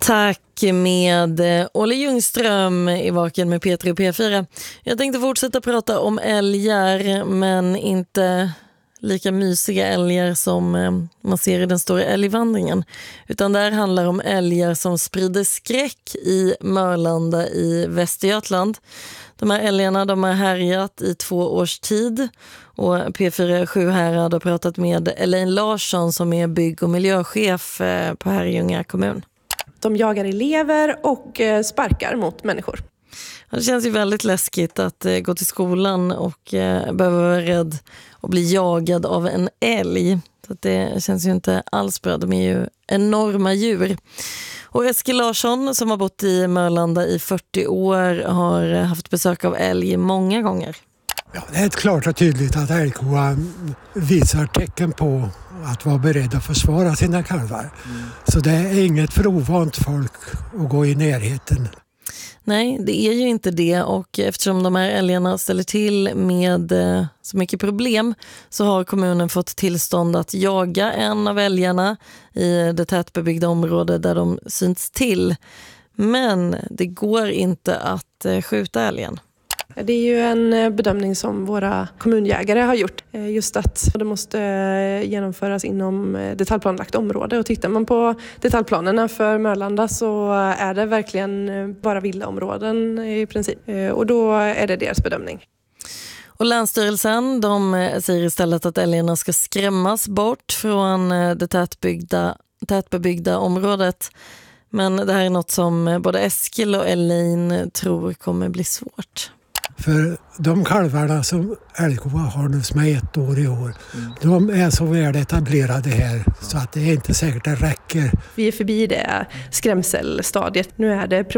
Tack med Olle Ljungström i Vaken med P3 och P4. Jag tänkte fortsätta prata om älgar, men inte lika mysiga älgar som man ser i den stora älgvandringen. Utan där handlar om älgar som sprider skräck i Mörlanda i Västergötland. De här älgarna de har härjat i 2 års tid och P4 Sjuhärad har pratat med Elaine Larsson som är bygg- och miljöchef på Herrljunga kommun. De jagar elever och sparkar mot människor. Det känns ju väldigt läskigt att gå till skolan och behöva vara rädd och bli jagad av en älg. Så att det känns ju inte alls bra. De är ju enorma djur. Och Eskil Larsson som har bott i Mörlanda i 40 år har haft besök av älg många gånger. Ja, det är klart och tydligt att älgkoan visar tecken på att vara beredd att försvara sina kalvar. Så det är inget för ovant folk att gå i närheten. Nej, det är ju inte det, och eftersom de här älgarna ställer till med så mycket problem så har kommunen fått tillstånd att jaga en av älgarna i det tätbebyggda område där de synts till. Men det går inte att skjuta älgen. Det är ju en bedömning som våra kommunjägare har gjort. Just att det måste genomföras inom detaljplanlagt område. Och tittar man på detaljplanerna för Mörlanda så är det verkligen bara villaområden i princip. Och då är det deras bedömning. Och Länsstyrelsen de säger istället att älgarna ska skrämmas bort från det tätbebyggda området. Men det här är något som både Eskil och Elaine tror kommer bli svårt. För de kalvarna som älgkoa har nu som är 1 år i år, de är så väl etablerade här så att det är inte säkert det räcker. Vi är förbi det skrämselstadiet. Nu är det